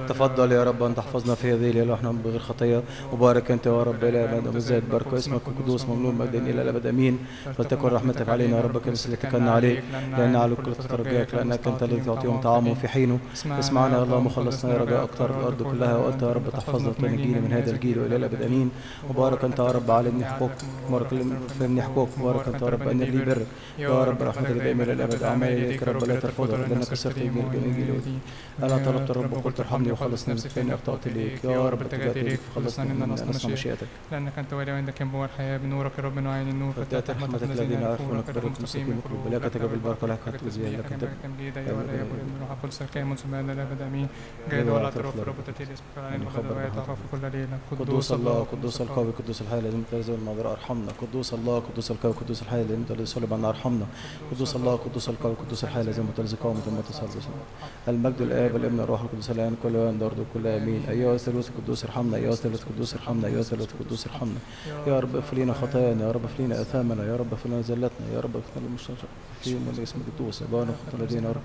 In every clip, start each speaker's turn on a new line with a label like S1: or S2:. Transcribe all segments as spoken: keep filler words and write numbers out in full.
S1: تفضل يا رب أن تحفظنا في هذه الليلة ونحن بغير خطية. وبارك أنت يا رب إلى أبد ومزاد بارك اسمك القدوس مملوء مجدا إلى الأبد أمين. فلتكن رحمتك علينا يا رب كمثل اتكلنا عليك، لأن على الكل تترجاك، لأنك أنت الذي تعطيهم طعامهم في حينه. اسمعنا يا الله مخلصنا يا رجاء أكثر الأرض كلها، وأنت يا رب تحفظنا وتنجينا من هذا الجيل وإلى الأبد أمين. وبارك أنت يا رب على ابن حقوق، بارك في ابن حقوق، بارك أنت يا رب أن لي بر يا رب رحمتك دائما إلى الأبد. أعمال إليك رب لا ترفضها، لأنك صرت الجيل الجميل. أنا طلبت الرب وقلت ارحمني وخلصني من فإني أخطأت إليك يا رب اتجهت إليك فخلصني من أصنع مشيئتك،
S2: لأنك أنت ولي وعندك ينبوع الحياة بنورك يا رب نعين النور.
S1: فتأتي رحمتك الذين يعرفونك برك المستقيم قلوب، لا تجب البركة لك حتى تزيل لك أنت
S2: جيدا يا ولا يقول ابن روح القدس الكائن منذ ما الأبد أمين. جيد ولا اعتراف رب تتيل اسمك العين وخدوات تعرف كل ليلة.
S1: قدوس الله قدوس القوي قدوس الحي الذي تنزل المغفرة ارحمنا. قدوس الله قدوس القوي قدوس الحي الذي تنزل صلب عنا ارحمنا. قدوس الله قدوس القوي قدوس الحي الذي تنزل قوم ثم تصل المجد الآب والابن والروح القدس الآن كل وان دار كل آمين. أيها الثالوث القدوس ارحمنا، أيها الثالوث القدوس ارحمنا، أيها الثالوث القدوس ارحمنا. يا رب اغفر لنا خطايانا، يا رب اغفر لنا آثامنا، يا رب اغفر لنا زلتنا، يا رب اغفر لنا المشترك فيهم من اسم القدوس ابانا خطايا الذين يا رب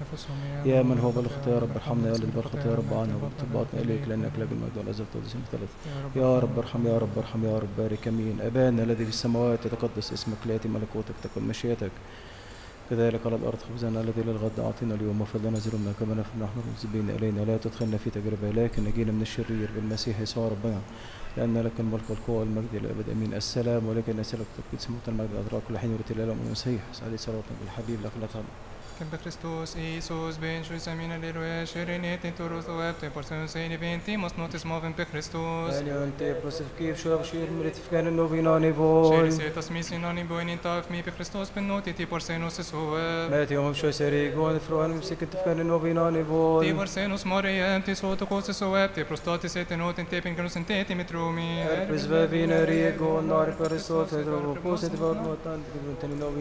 S1: يا من هو بالخطايا يا رب ارحمنا، يا الذي بالخطايا يا رب عنا وبطباطنا إليك لأنك لك المجد والعزة والتقديس ثلاث. يا رب ارحم يا رب ارحم يا رب بارك امين. أبانا الذي في السماوات يتقدس اسمك، ليأتي ملكوتك، تكن مشيئتك كذلك على الأرض. خبزنا الذي للغد أعطينا اليوم، وفضل لنا ذنوبنا كما نغفر نحن المذنبين إلينا، لا تدخلنا في تجربة لكن نجينا من الشرير بالمسيح يسوع ربنا، لأن لك الملك والقوة والمجد إلى الأبد أمين. السلام ولكن نسألك تقيد سموت المجد الأدراك كل حين ورتي الإله المسيح. سعدي صلواتنا بالحبيب لك لا تعلم.
S2: Kristus Iisus ben sjuisamina leluia scereneti turus oepte porsun seini ventimus notis movem pe Christus.
S1: Ante prosefkiv shurshir meritifkan novinani voi.
S2: Sherisetas misinani boinin taf mi pe Christus ben notiti porsenus esueb.
S1: Meti om shoy serigon froan msikitifkan novinani voi.
S2: Ti porsenus moriem tis otokos esuebte prostatis et notin tepin canus enteti metrumi.
S1: Prisvevina riegon nar Christos et robos et vornotan